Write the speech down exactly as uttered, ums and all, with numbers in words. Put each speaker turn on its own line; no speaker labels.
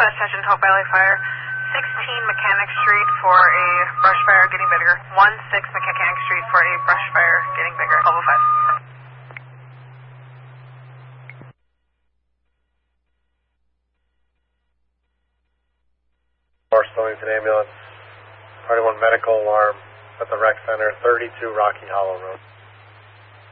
Dispatch attention, Hope Valley Fire. sixteen Mechanic Street for a brush fire getting bigger. one six Mechanic Street for a brush fire getting bigger. Level five.
Arlington Ambulance, Party one medical alarm at the rec center, thirty-two Rocky Hollow Road.